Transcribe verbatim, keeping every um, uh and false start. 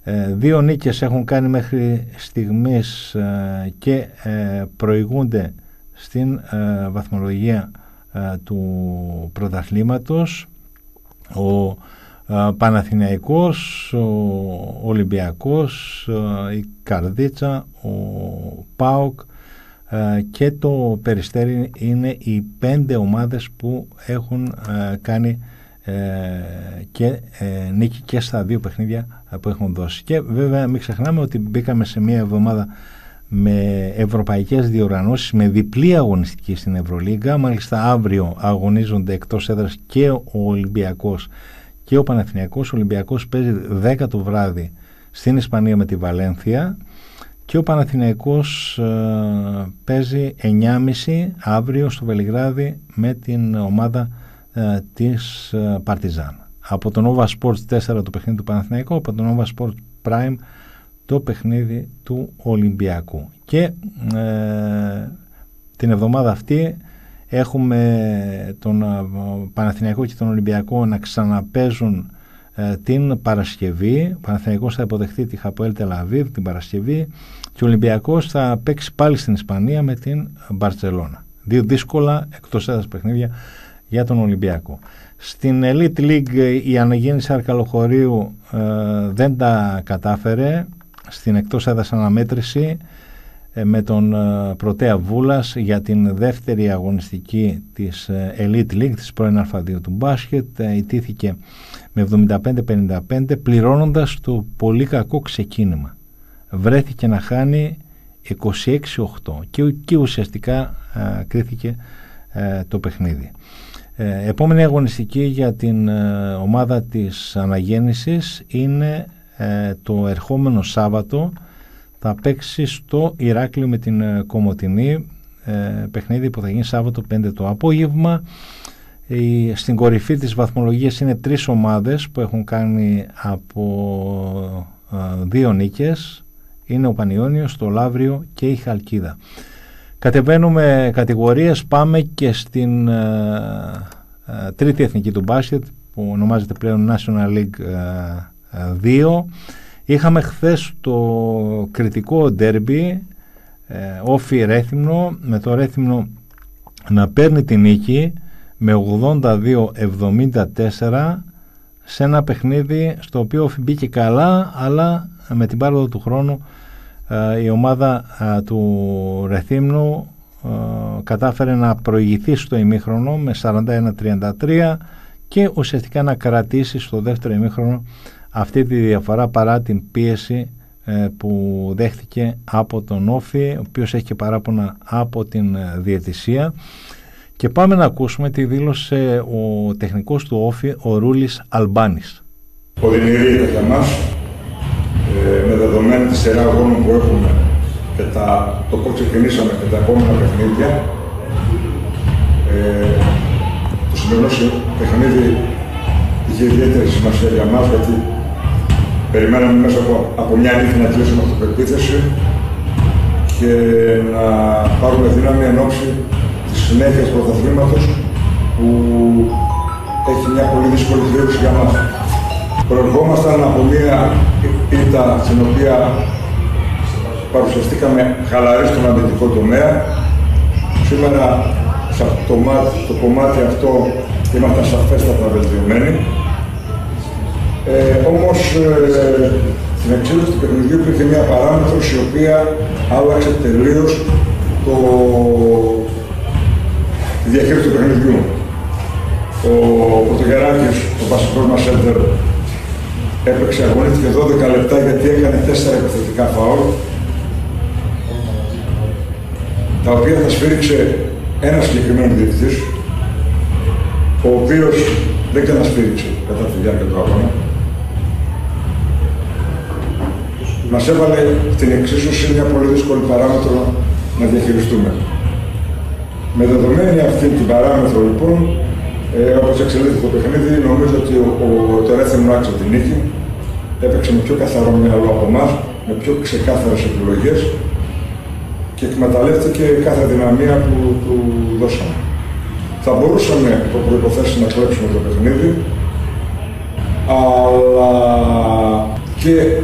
Ε, δύο νίκες έχουν κάνει μέχρι στιγμής ε, και ε, προηγούνται στην ε, βαθμολογία ε, του πρωταθλήματος. Ο ε, Παναθηναϊκός, ο Ολυμπιακός, ε, η Καρδίτσα, ο ΠΑΟΚ ε, και το Περιστέρι είναι οι πέντε ομάδες που έχουν ε, κάνει ε, και ε, νίκη και στα δύο παιχνίδια που έχουν δώσει. Και βέβαια μην ξεχνάμε ότι μπήκαμε σε μια εβδομάδα με ευρωπαϊκές διοργανώσεις, με διπλή αγωνιστική στην Ευρωλίγκα. Μάλιστα αύριο αγωνίζονται εκτός έδρας και ο Ολυμπιακός και ο Παναθηναϊκός. Ο Ολυμπιακός παίζει δέκα το βράδυ στην Ισπανία με τη Βαλένθια και ο Παναθηναϊκός ε, παίζει εννιά και μισή αύριο στο Βελιγράδι με την ομάδα ε, της ε, Παρτιζάν. Από το Nova Sports τέσσερα το παιχνίδι του Παναθηναϊκού, από το Nova Sports Prime το παιχνίδι του Ολυμπιακού. Και ε, την εβδομάδα αυτή έχουμε τον ε, Παναθηναϊκό και τον Ολυμπιακό να ξαναπέζουν ε, την Παρασκευή. Ο Παναθηναϊκός θα υποδεχθεί τη Χαποέλ Τελαβίβ την Παρασκευή και ο Ολυμπιακός θα παίξει πάλι στην Ισπανία με την Μπαρτσελώνα. Δύο δύσκολα εκτός έδρας παιχνίδια για τον Ολυμπιακό. Στην Elite League η αναγέννηση Αρκαλοχωρίου ε, δεν τα κατάφερε στην εκτός έδρας αναμέτρηση ε, με τον ε, Πρωτέα Βούλας για την δεύτερη αγωνιστική της ε, Elite League της πρώην Α2 του μπάσκετ. Ε, ιτήθηκε με εβδομήντα πέντε πενήντα πέντε πληρώνοντας το πολύ κακό ξεκίνημα. Βρέθηκε να χάνει είκοσι έξι οκτώ και, και ουσιαστικά ε, κρίθηκε ε, το παιχνίδι. Ε, επόμενη αγωνιστική για την ε, ομάδα της αναγέννησης είναι ε, το ερχόμενο Σάββατο. Θα παίξει στο Ηράκλειο με την ε, Κομοτηνή, ε, παιχνίδι που θα γίνει Σάββατο πέντε το απόγευμα. Η, στην κορυφή της βαθμολογίας είναι τρεις ομάδες που έχουν κάνει από ε, δύο νίκες. Είναι ο Πανιώνιος, το Λαύριο και η Χαλκίδα. Κατεβαίνουμε κατηγορίες, πάμε και στην ε, ε, τρίτη εθνική του μπάσκετ που ονομάζεται πλέον National League ε, δύο. Είχαμε χθες το κριτικό ντέρμπι ε, Όφι Ρέθυμνο, με το Ρέθυμνο να παίρνει την νίκη με ογδόντα δύο εβδομήντα τέσσερα σε ένα παιχνίδι στο οποίο Όφι μπήκε καλά, αλλά με την πάροδο του χρόνου Uh, η ομάδα uh, του Ρεθύμνου uh, κατάφερε να προηγηθεί στο ημίχρονο με σαράντα ένα τριάντα τρία και ουσιαστικά να κρατήσει στο δεύτερο ημίχρονο αυτή τη διαφορά παρά την πίεση uh, που δέχτηκε από τον Όφι, ο οποίος έχει και παράπονα από την uh, διαιτησία. Και πάμε να ακούσουμε τι δήλωσε ο τεχνικός του Όφι, ο Ρούλης Αλμπάνης. Οδυνηρή για μας. Ε, με δεδομένη τη σειρά αγώνων που έχουμε και τα, το πώς ξεκινήσαμε και τα επόμενα παιχνίδια, ε, το σημερινό παιχνίδι είχε ιδιαίτερη σημασία για μας, γιατί περιμέναμε μέσα από, από μια νύχτα να κλείσουμε αυτοπεποίθηση και να πάρουμε δύναμη εν ώψη της συνέχειας πρωταθλήματος που έχει μια πολύ δύσκολη κλήρωση για μας. Προερχόμασταν από μια ήττα στην οποία παρουσιαστήκαμε χαλαροί στον αμυντικό τομέα. Σήμερα σε αυτό το, το κομμάτι αυτό ήμασταν σαφέστατα βελτιωμένοι. Ε, όμως ε, στην εξέλιξη του παιχνιδιού υπήρχε μια παράμετρος η οποία άλλαξε τελείως το... τη διαχείριση του παιχνιδιού. Ο Πρωτογεράκης, ο βασικός μας έντερ, έπαιξε, αγωνίστηκε δώδεκα λεπτά γιατί έκανε τέσσερα επιθετικά φάουλ, τα οποία θα σφύριξε ένα συγκεκριμένο διαιτητής, ο οποίος δεν κατασφύριξε κατά τη διάρκεια του αγώνα. Μας έβαλε την εξίσωση μια πολύ δύσκολη παράμετρο να διαχειριστούμε. Με δεδομένη αυτή την παράμετρο λοιπόν, Ε, όπως εξελίχθηκε το παιχνίδι, νομίζω ότι ο, ο, το Ρέθυμνο άξιζε την νίκη. Έπαιξε με πιο καθαρό μυαλό από εμάς, με πιο ξεκάθαρες επιλογές και εκμεταλλεύτηκε κάθε δυναμία που του δώσαμε. Θα μπορούσαμε από προϋποθέσεις να κλέψουμε το παιχνίδι, αλλά και